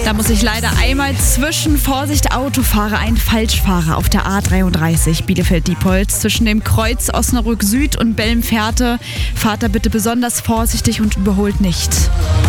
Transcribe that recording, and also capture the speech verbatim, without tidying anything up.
Da muss ich leider einmal zwischen. Vorsicht, Autofahrer, ein Falschfahrer auf der A dreiunddreißig Bielefeld-Diepholz zwischen dem Kreuz Osnabrück Süd und Belm-Fährte. Fahrt da bitte besonders vorsichtig und überholt nicht.